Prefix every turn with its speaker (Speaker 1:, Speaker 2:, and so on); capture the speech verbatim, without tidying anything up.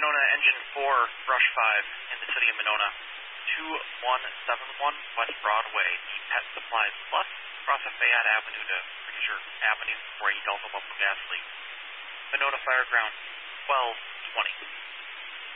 Speaker 1: Monona Engine four, Rush five, in the city of Monona. two one seven one West Broadway, the Pet Supplies Plus, across Fayette Avenue to Fraser Avenue for a Delta Buffalo gas leak. Monona Fireground, twelve twenty.